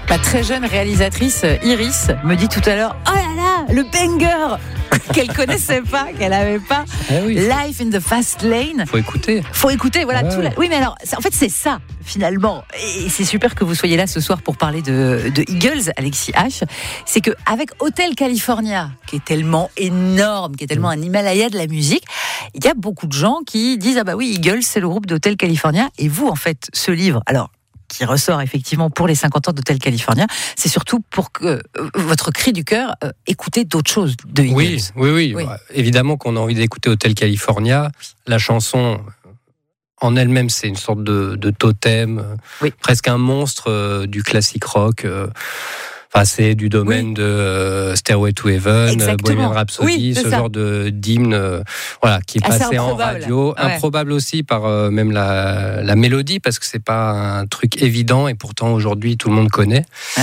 Ma très jeune réalisatrice Iris me dit tout à l'heure, oh là là, le banger qu'elle connaissait pas, qu'elle avait pas. Oui. Life in the Fast Lane. Faut écouter, voilà. Ouais. Oui, mais alors, en fait, c'est ça, finalement. Et c'est super que vous soyez là ce soir pour parler de Eagles, Alexis H. C'est qu'avec Hotel California, qui est tellement énorme, qui est tellement un Himalaya de la musique, il y a beaucoup de gens qui disent, ah bah oui, Eagles, c'est le groupe d'Hotel California. Et vous, en fait, ce livre, alors, qui ressort effectivement pour les 50 ans d'Hotel California, c'est surtout pour que votre cri du cœur, écoutez d'autres choses de Eagles. Oui. Évidemment qu'on a envie d'écouter Hotel California. La chanson en elle-même, c'est une sorte de totem, presque un monstre du classique rock. Enfin, c'est du domaine de Stairway to Heaven, Bohemian Rhapsody, ce genre d'hymne, qui est passé en radio. Improbable aussi par même la mélodie, parce que c'est pas un truc évident et pourtant aujourd'hui tout le monde connaît.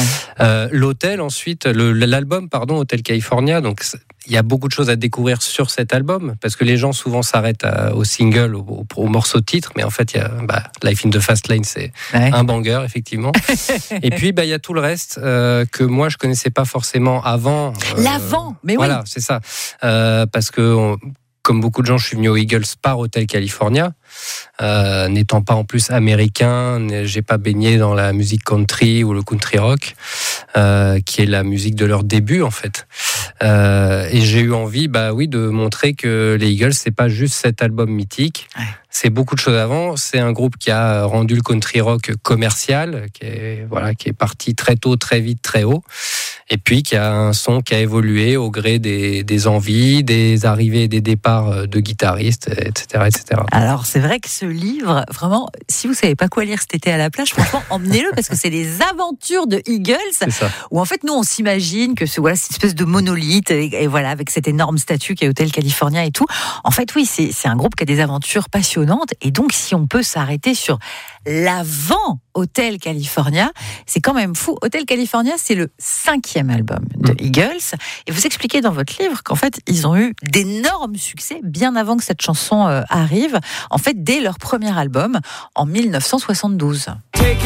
L'hôtel ensuite, l'album Hotel California, donc il y a beaucoup de choses à découvrir sur cet album, parce que les gens souvent s'arrêtent au single, au morceau titre, mais en fait, il y a Life in the Fast Lane, c'est un banger, effectivement. Et puis, il y a tout le reste que moi, je connaissais pas forcément avant. L'avant, mais oui. Voilà, c'est ça. Parce que, comme beaucoup de gens, je suis venu aux Eagles par Hotel California. N'étant pas en plus américain, j'ai pas baigné dans la musique country ou le country rock, qui est la musique de leur début en fait. Et j'ai eu envie, de montrer que les Eagles, c'est pas juste cet album mythique. C'est beaucoup de choses avant. C'est un groupe qui a rendu le country rock commercial, qui est parti très tôt, très vite, très haut. Et puis qui a un son qui a évolué au gré des envies, des arrivées et des départs de guitaristes, etc., etc. Alors c'est vrai que ce livre, vraiment, si vous savez pas quoi lire cet été à la plage, franchement, emmenez-le, parce que c'est les aventures de Eagles, où en fait nous on s'imagine que c'est cette espèce de monolithe et voilà, avec cette énorme statue qui est Hotel California et tout. En fait oui, c'est un groupe qui a des aventures passionnantes, et donc si on peut s'arrêter sur l'avant Hotel California, c'est quand même fou. Hotel California, c'est le 5e album de Eagles, et vous expliquez dans votre livre qu'en fait ils ont eu d'énormes succès bien avant que cette chanson arrive, en fait dès leur premier album en 1972.